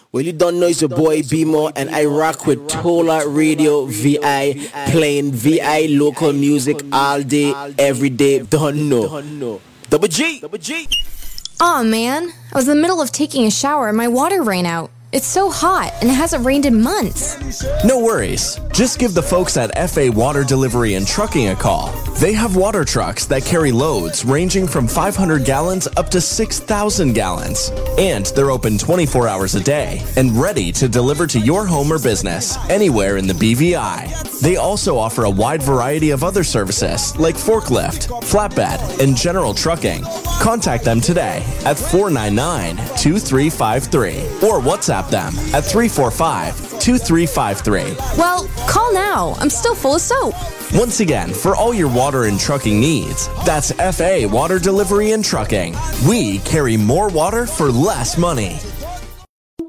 Well, you don't know it's your boy BMO, and I rock with Tola Radio VI, playing VI local music all day, every day. Don't know. Double G. Aw, man. I was in the middle of taking a shower and my water ran out. It's so hot, and it hasn't rained in months. No worries. Just give the folks at FA Water Delivery and Trucking a call. They have water trucks that carry loads ranging from 500 gallons up to 6,000 gallons. And they're open 24 hours a day and ready to deliver to your home or business anywhere in the BVI. They also offer a wide variety of other services like forklift, flatbed, and general trucking. Contact them today at 499-2353 or WhatsApp them at 345-2353. Well, call now. I'm still full of soap. Once again, for all your water and trucking needs, that's FA Water Delivery and Trucking. We carry more water for less money.